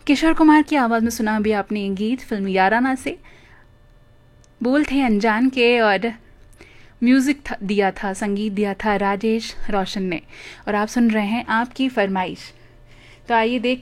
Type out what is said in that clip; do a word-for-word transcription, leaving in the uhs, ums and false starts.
किशोर कुमार की आवाज़ में सुना अभी आपने ये गीत फिल्म याराना से। बोल थे अनजान के और म्यूज़िक था, दिया था, संगीत दिया था राजेश रोशन ने। और आप सुन रहे हैं आपकी फरमाइश। तो आइए देख